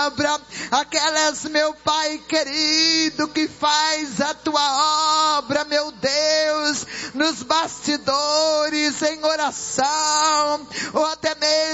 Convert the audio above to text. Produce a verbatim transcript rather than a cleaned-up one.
aquelas, meu Pai querido, que faz a tua obra, meu Deus, nos bastidores, em oração, ou até mesmo